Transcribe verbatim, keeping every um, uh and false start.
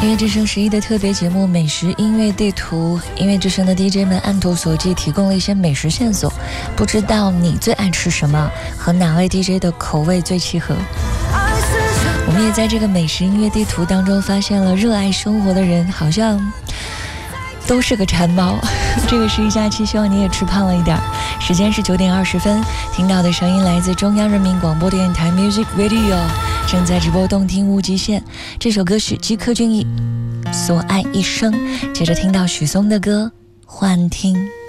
音乐之声十一的特别节目美食音乐地图，音乐之声的 D J 们按图索骥，提供了一些美食线索。不知道你最爱吃什么，和哪位 D J 的口味最契合？我们也在这个美食音乐地图当中发现了，热爱生活的人好像都是个馋猫。这个十一假期，希望你也吃胖了一点。时间是九点二十分，听到的声音来自中央人民广播电台 Music Radio， 正在直播动听无极限。这首歌是姬柯俊逸《所爱一生》，接着听到许嵩的歌《幻听》。